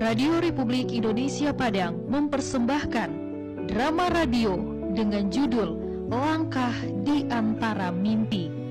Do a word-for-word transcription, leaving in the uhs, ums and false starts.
Radio Republik Indonesia Padang mempersembahkan drama radio dengan judul Langkah di Antara Mimpi.